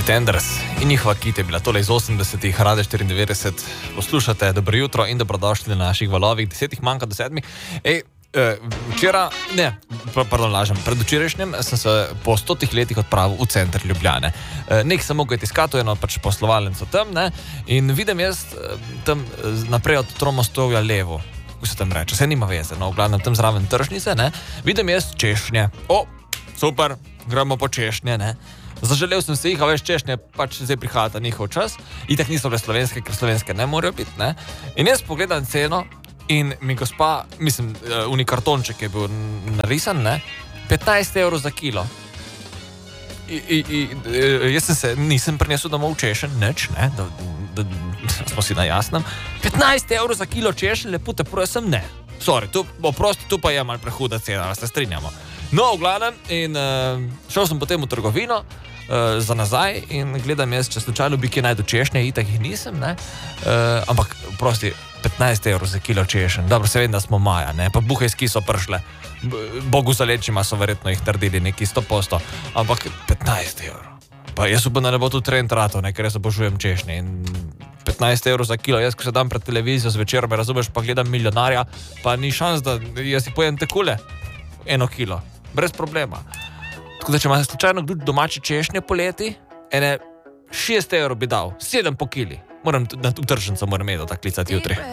Pretenders in njihova kit je bila tole iz 80-ih, Rade 94, poslušate, dobro jutro in dobrodošli na naših valovih, 10 manjka do 7. Predvčerajšnjem sem se po 100 letih odpravil v center Ljubljane. Nek sem mogel iskati eno pač poslovalnico tam, ne, in vidim jaz tam naprej od Tromostovja levo, kako se tam reče, se nima veze, no, v glavnem tam zraven tržnice, ne, vidim jaz češnje. Super, gremo po češnje, ne. Zaželel sem se jih, a veš, češnje pač zdaj prihajata njihov čas, itak niso bile slovenske, ker slovenske ne morajo biti, ne. In jaz pogledam ceno in mi gospa, mislim, uni kartonček je bil narisan, ne, 15 evrov za kilo. Jaz nisem prinesel domov češen, nič, ne, da smo si na jasnem. 15 evrov za kilo češen, lepo te prosim, ne. Sorry, tu pa je malo prehuda cena, da se strinjamo. No, v glavnem, in šel sem potem v trgovino za nazaj in gledam jaz, če slučajno bi kje najdu češnje, itak jih nisem, ne, ampak prosti, 15 evrov za kilo češen. Dobro, se vem, da smo maja, ne, pa buhajski so prišle, Bogu za lečima so verjetno jih naredili neki 100%, ampak 15 evrov. Pa jaz upam, da ne bo tu trend ratov, ne, ker jaz obožujem češnje in 15 evrov za kilo, jaz ko se dam pred televizijo zvečer, me razumeš, pa gledam Milijonarja, pa ni šans, da jaz si pojem tekule 1 kilo. Brez problema. Tako da, če ima slučajno kdo domače češnje poleti, 6 evrov bi dal, 7 po kili. V tržnico moram imeti, da tak klicati jutri.